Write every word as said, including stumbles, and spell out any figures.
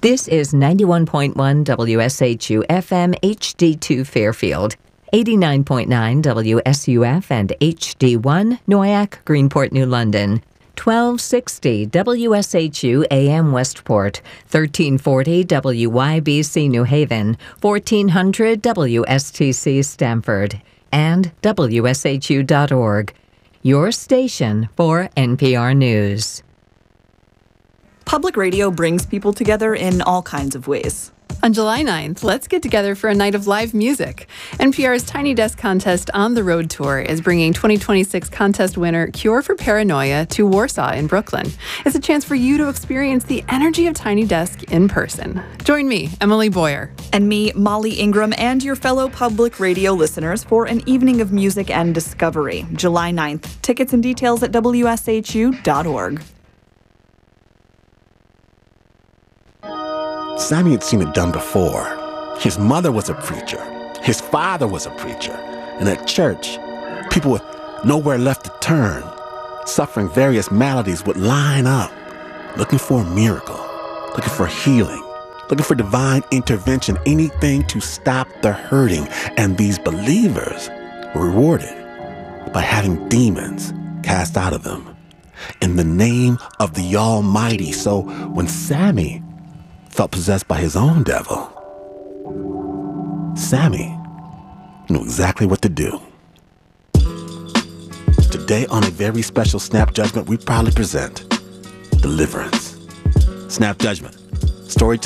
This is ninety-one point one W S H U F M H D two Fairfield, eighty-nine point nine W S U F and H D one Noyac, Greenport, New London, twelve sixty W S H U A M Westport, thirteen forty W Y B C New Haven, fourteen hundred W S T C Stamford, and W S H U dot org. Your station for N P R News. Public radio brings people together in all kinds of ways. On July ninth, let's get together for a night of live music. N P R's Tiny Desk Contest On the Road Tour is bringing twenty twenty-six contest winner Cure for Paranoia to Warsaw in Brooklyn. It's a chance for you to experience the energy of Tiny Desk in person. Join me, Emily Boyer. And me, Molly Ingram, and your fellow public radio listeners for an evening of music and discovery, July ninth. Tickets and details at W S H U dot org. Sammy had seen it done before. His mother was a preacher. His father was a preacher. And at church, people with nowhere left to turn, suffering various maladies, would line up, looking for a miracle, looking for healing, looking for divine intervention, anything to stop the hurting. And these believers were rewarded by having demons cast out of them in the name of the Almighty. So when Sammy felt possessed by his own devil, Sammy knew exactly what to do. Today, on a very special Snap Judgment, we proudly present Deliverance. Snap Judgment, story